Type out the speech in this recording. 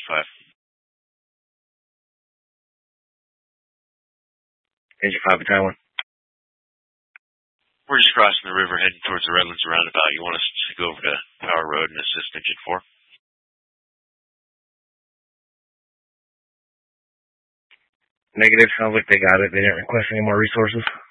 5. Engine 5 at Taiwan. We're just crossing the river heading towards the Redlands roundabout. You want us to go over to Power Road and assist Engine 4? Negative. Sounds like they got it. They didn't request any more resources.